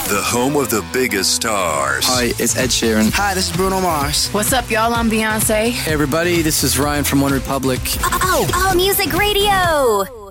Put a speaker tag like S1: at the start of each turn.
S1: The home of the biggest stars.
S2: Hi, it's Ed Sheeran.
S3: Hi, this is Bruno Mars.
S4: What's up, y'all? I'm Beyonce.
S2: Hey, everybody, this is Ryan from One Republic.
S5: Oh, Music Radio.